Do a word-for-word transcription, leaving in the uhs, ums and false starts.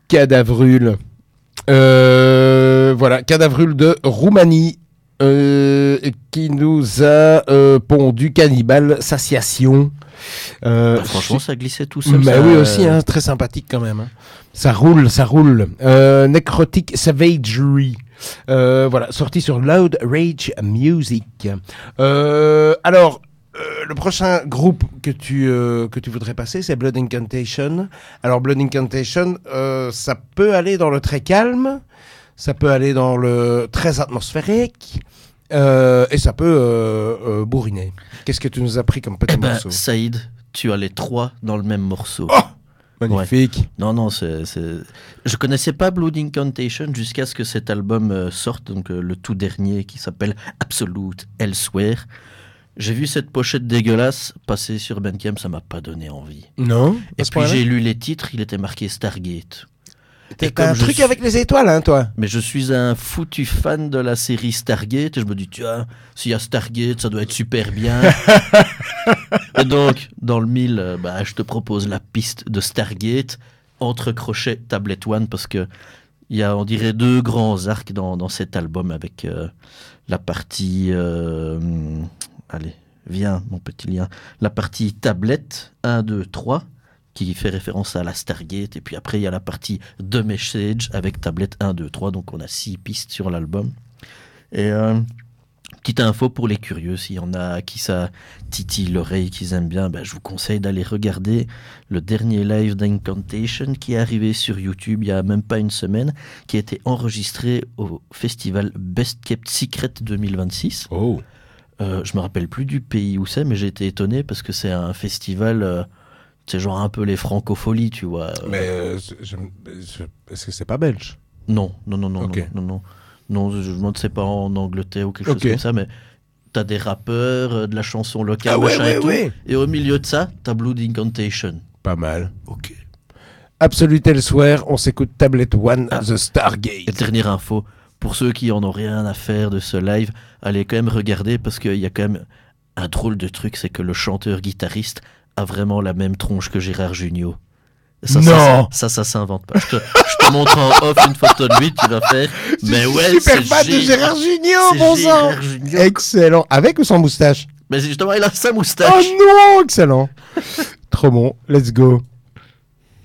Cadavrul. Euh, voilà, Cadavrul de Roumanie. Euh, qui nous a euh, pondu Cannibal Satiation. Euh, bah, franchement, ça glissait tout seul. Mais ça... oui, aussi, hein, très sympathique quand même. Hein. Ça roule, ça roule. Euh, Necrotic Savagery. Euh, voilà, sorti sur Loud Rage Music. Euh, alors, euh, le prochain groupe que tu, euh, que tu voudrais passer, c'est Blood Incantation. Alors, Blood Incantation, euh, ça peut aller dans le très calme. Ça peut aller dans le très atmosphérique euh, et ça peut euh, euh, bourriner. Qu'est-ce que tu nous as pris comme petit eh ben, morceau ? Saïd, tu as les trois dans le même morceau. Oh, magnifique. Ouais. Non, non, c'est, c'est... je connaissais pas Blood Incantation jusqu'à ce que cet album euh, sorte, donc euh, le tout dernier qui s'appelle Absolute Elsewhere. J'ai vu cette pochette dégueulasse passer sur Bandcamp, ça m'a pas donné envie. Non. Et puis point-là j'ai lu les titres, il était marqué Stargate. T'as, t'as un truc suis... avec les étoiles, hein, toi. Mais je suis un foutu fan de la série Stargate et je me dis, tiens, s'il y a Stargate, ça doit être super bien. Et donc, dans le mille, bah, je te propose la piste de Stargate, entre crochets Tablet One, parce que il y a, on dirait, deux grands arcs dans, dans cet album avec euh, la partie... Euh, allez, viens, mon petit lien. La partie tablette, un, deux, trois, qui fait référence à la Stargate, et puis après il y a la partie The Message avec tablette un, deux, trois, donc on a six pistes sur l'album. Et euh, petite info pour les curieux, s'il y en a qui ça titille l'oreille, qu'ils aiment bien, ben, je vous conseille d'aller regarder le dernier live d'Incantation qui est arrivé sur YouTube il y a même pas une semaine, qui a été enregistré au festival Best Kept Secret deux mille vingt-six. Oh. Euh, je me rappelle plus du pays où c'est, mais j'ai été étonné parce que c'est un festival... Euh, c'est genre un peu les francopholies, tu vois. Mais euh, je, je, est-ce que c'est pas belge ? Non, non, non, non, okay. non, non, non. Non, je me demande si c'est pas en Angleterre ou quelque okay. chose comme ça, mais t'as des rappeurs, euh, de la chanson locale, ah, ouais, machin ouais, et tout. Ouais. Et au milieu de ça, t'as Blood Incantation. Pas mal. Ok. Absolute Elsewhere, on s'écoute Tablet One, ah. The Stargate. Et dernière info, pour ceux qui en ont rien à faire de ce live, allez quand même regarder parce qu'il y a quand même un drôle de truc, c'est que le chanteur-guitariste a vraiment la même tronche que Gérard Jugnot. Ça, non ça, ça, ça, ça s'invente pas. Je te, je te montre en off une photo de lui, tu vas faire. Mais ouais, super c'est fan G... de Gérard Jugnot, bon sang. Jugnot. Excellent. Avec ou sans moustache ? Mais justement, il a sa moustache. Oh non, excellent. Trop bon. Let's go.